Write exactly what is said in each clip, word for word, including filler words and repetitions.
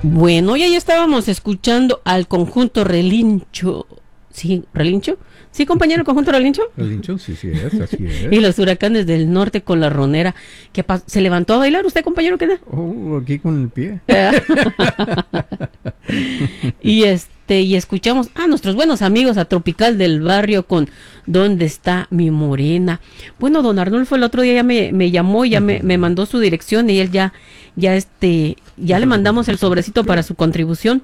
Bueno, ya ya estábamos escuchando al conjunto Relincho. ¿Sí? ¿Relincho? ¿Sí, compañero, el conjunto Relincho? Relincho, sí, sí es, así es. Y los Huracanes del Norte con la Ronera. ¿Qué pasó? ¿Se levantó a bailar usted, compañero? ¿Qué tal? Oh, aquí con el pie. y este, y escuchamos a nuestros buenos amigos a Tropical del Barrio con ¿Dónde está mi morena? Bueno, don Arnulfo el otro día ya me, me llamó, ya me, me mandó su dirección y él ya, ya este, ya le mandamos el sobrecito para su contribución.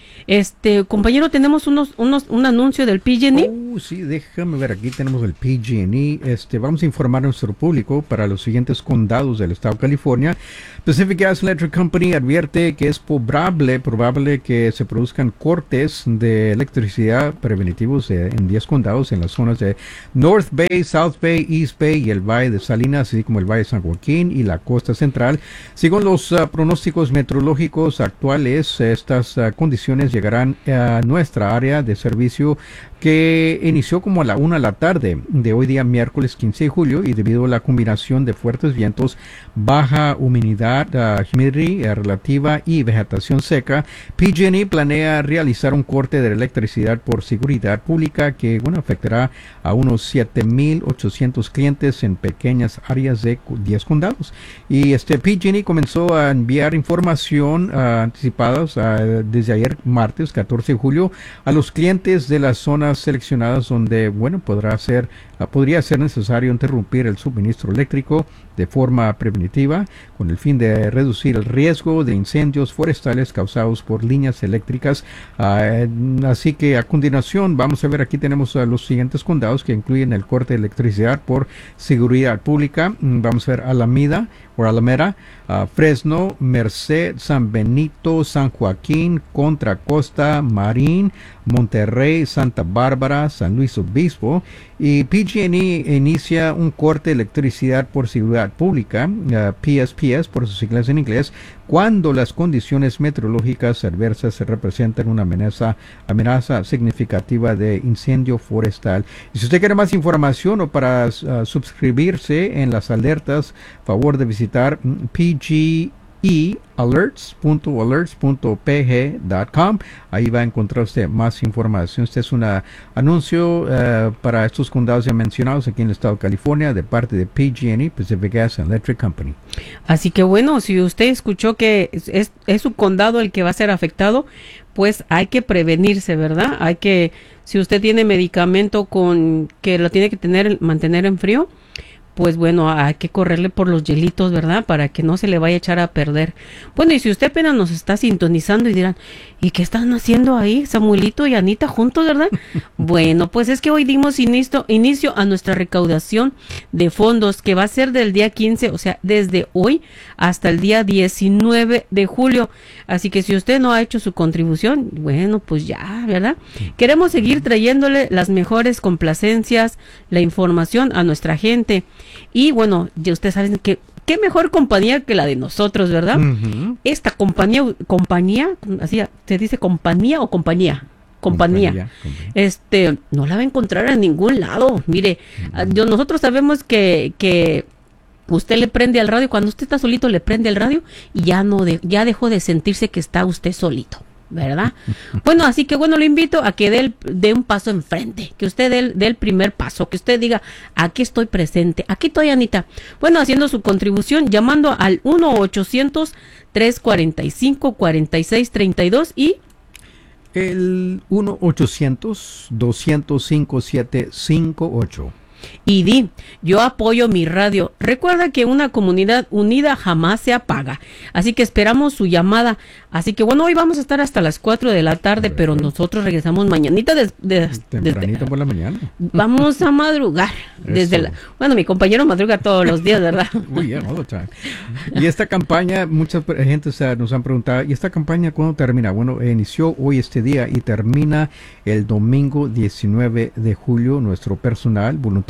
Este, compañero, tenemos unos, unos, un anuncio del P G and E. Oh, sí, déjame ver, aquí tenemos el P G and E. Este, vamos a informar a nuestro público para los siguientes condados del estado de California. Pacific Gas Electric Company advierte que es probable, probable que se produzcan cortes de electricidad prevenitivos eh, en diez condados en las zonas de North Bay, South Bay, East Bay y el Valle de Salinas, así como el Valle de San Joaquín y la costa central. Según los uh, pronósticos meteorológicos actuales, estas uh, condiciones llegarán a nuestra área de servicio, que inició como a la una de la tarde de hoy día miércoles quince de julio, y debido a la combinación de fuertes vientos, baja humedad, uh, humidity uh, relativa y vegetación seca, P G and E planea realizar un corte de electricidad por seguridad pública que, bueno, afectará a unos siete mil ochocientos clientes en pequeñas áreas de diez condados. Y este P G and E comenzó a enviar información uh, anticipada uh, desde ayer martes catorce de julio a los clientes de las zonas seleccionadas donde, bueno, podrá ser, uh, podría ser necesario interrumpir el suministro eléctrico de forma preventiva con el fin de reducir el riesgo de incendios forestales causados por líneas eléctricas. Uh, así que a continuación vamos a ver, aquí tenemos uh, los siguientes condados que incluyen el corte de electricidad por seguridad pública. Vamos a ver Alameda o Alameda, uh, Fresno, Merced, San Benito, San Joaquín, Contra Costa, Marín, Monterrey, Santa Bárbara, San Luis Obispo. Y P G and E inicia un corte de electricidad por seguridad pública, uh, P S P S por sus siglas en inglés, cuando las condiciones meteorológicas adversas se representan una amenaza, amenaza significativa de incendio forestal. Y si usted quiere más información o para uh, suscribirse en las alertas, favor de visitar P G y alerts punto alerts punto p g punto com. Ahí va a encontrar usted más información. Este es un anuncio uh, para estos condados ya mencionados aquí en el estado de California de parte de P G and E, Pacific Gas Electric Company. Así que bueno, si usted escuchó que es, es, es su condado el que va a ser afectado, pues hay que prevenirse, ¿verdad? Hay que, si usted tiene medicamento con que lo tiene que tener, mantener en frío, pues bueno, hay que correrle por los hielitos, ¿verdad? Para que no se le vaya a echar a perder. Bueno, y si usted apenas nos está sintonizando y dirán, ¿y qué están haciendo ahí Samuelito y Anita juntos, verdad? Bueno, pues es que hoy dimos inicio, inicio a nuestra recaudación de fondos, que va a ser del día quince, o sea, desde hoy hasta el día diecinueve de julio. Así que si usted no ha hecho su contribución, bueno, pues ya, ¿verdad? Queremos seguir trayéndole las mejores complacencias, la información a nuestra gente. Y bueno, ya ustedes saben que qué mejor compañía que la de nosotros, ¿verdad? Uh-huh. Esta compañía, compañía, así se dice compañía o compañía. Compañía. Compañía, compañía. Este, no la va a encontrar en ningún lado. Mire, uh-huh. yo, nosotros sabemos que, que usted le prende al radio, cuando usted está solito le prende al radio y ya no de, ya dejó de sentirse que está usted solito, ¿verdad? Bueno, así que bueno, lo invito a que dé, el, dé un paso enfrente, que usted dé el, dé el primer paso, que usted diga, aquí estoy presente, aquí estoy, Anita. Bueno, haciendo su contribución, llamando al uno ochocientos, tres cuarenta y cinco, cuarenta y seis treinta y dos y el uno ochocientos, doscientos cinco, siete cinco ocho. Y di, yo apoyo mi radio. Recuerda que una comunidad unida jamás se apaga. Así que esperamos su llamada. Así que bueno, hoy vamos a estar hasta las cuatro de la tarde, pero nosotros regresamos mañanita de, de, tempranito de, por la mañana. Vamos a madrugar. Desde la, bueno, mi compañero madruga todos los días, ¿verdad? Muy bien, all the time. Y esta campaña, mucha gente nos han preguntado, ¿y esta campaña cuándo termina? Bueno, inició hoy este día y termina el domingo diecinueve de julio. Nuestro personal voluntario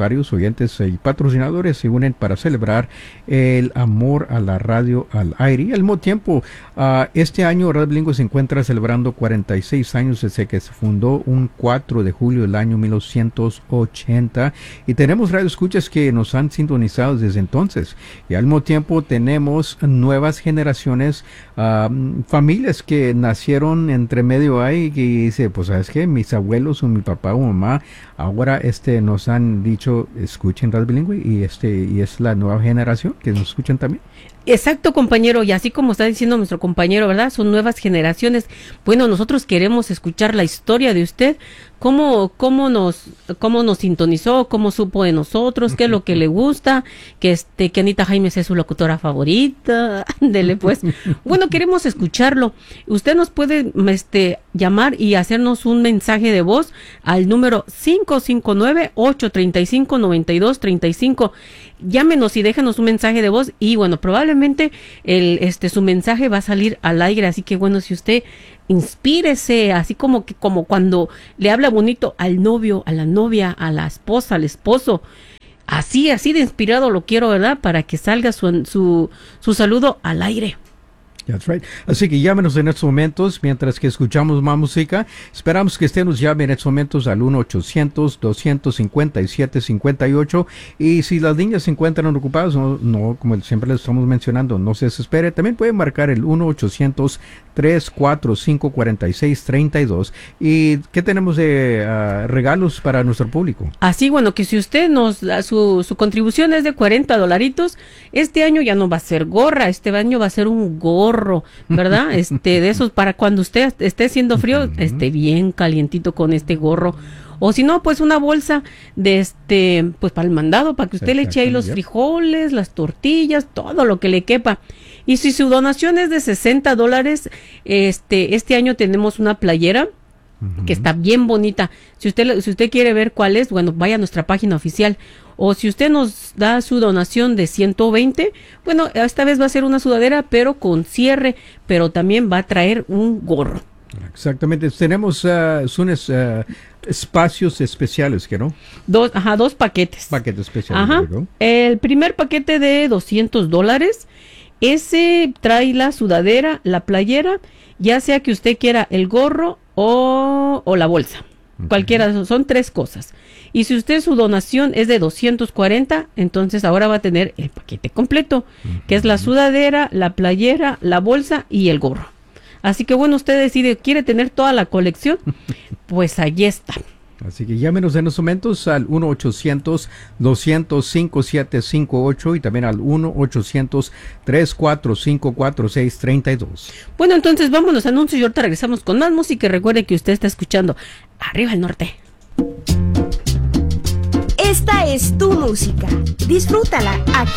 voluntarios, oyentes y patrocinadores se unen para celebrar el amor a la radio al aire. Y al mismo tiempo, uh, este año Radio Bilingüe se encuentra celebrando cuarenta y seis años desde que se fundó un cuatro de julio del año mil novecientos ochenta, y tenemos radioescuchas que nos han sintonizado desde entonces. Y al mismo tiempo tenemos nuevas generaciones, uh, familias que nacieron entre medio ahí, que dice, pues sabes qué, mis abuelos o mi papá o mamá ahora este nos han dicho escuchen Radio Bilingüe, y este y es la nueva generación que nos escuchan también. Exacto, compañero, y así como está diciendo nuestro compañero, ¿verdad? Son nuevas generaciones. Bueno, nosotros queremos escuchar la historia de usted, cómo cómo nos cómo nos sintonizó, cómo supo de nosotros, qué es lo que le gusta, que este que Anita Jaimes es su locutora favorita. Ándele pues. Bueno, queremos escucharlo. Usted nos puede este llamar y hacernos un mensaje de voz al número cinco cinco nueve, ocho tres cinco, nueve dos tres cinco. Llámenos y déjanos un mensaje de voz, y bueno, probablemente el este su mensaje va a salir al aire, así que bueno, si usted inspírese, así como que como cuando le habla bonito al novio, a la novia, a la esposa, al esposo, así, así de inspirado lo quiero, ¿verdad? Para que salga su su, su saludo al aire. That's right. Así que llámenos en estos momentos mientras que escuchamos más música. Esperamos que usted nos llame en estos momentos al uno ochocientos, doscientos cincuenta y siete, cincuenta y ocho. Y si las líneas se encuentran ocupadas, no, no como siempre les estamos mencionando, no se desespere. También puede marcar el uno ochocientos, tres cuatro cinco, cuatro seis tres dos. ¿Y qué tenemos de uh, regalos para nuestro público? Así, bueno, que si usted nos da su, su contribución es de cuarenta dolaritos, este año ya no va a ser gorra, este año va a ser un gorro, ¿verdad? Este, de esos para cuando usted esté haciendo frío, esté bien calientito con este gorro. O si no, pues una bolsa de este, pues para el mandado, para que usted le eche ahí los frijoles, las tortillas, todo lo que le quepa. Y si su donación es de sesenta dólares, este, este año tenemos una playera que está bien bonita. Si usted, si usted quiere ver cuál es, bueno, vaya a nuestra página oficial. O si usted nos da su donación de ciento veinte, bueno, esta vez va a ser una sudadera, pero con cierre, pero también va a traer un gorro. Exactamente, tenemos uh, son, uh, espacios especiales, ¿que no? Dos, ajá, dos paquetes. Paquetes especiales. Ajá. ¿No? El primer paquete de doscientos dólares, ese trae la sudadera, la playera, ya sea que usted quiera el gorro o, o la bolsa. Okay. Cualquiera, son tres cosas. Y si usted su donación es de doscientos cuarenta, entonces ahora va a tener el paquete completo, uh-huh. que es la sudadera, la playera, la bolsa y el gorro. Así que bueno, usted decide, ¿quiere tener toda la colección? Pues allí está. Así que llámenos en los momentos al uno ochocientos, doscientos, cincuenta y siete cincuenta y ocho y también al uno ochocientos, tres cuatro cinco, cuatro seis tres dos. Bueno, entonces vámonos a anuncios y ahorita regresamos con más música. Y recuerde que usted está escuchando Arriba el Norte. Esta es tu música. Disfrútala aquí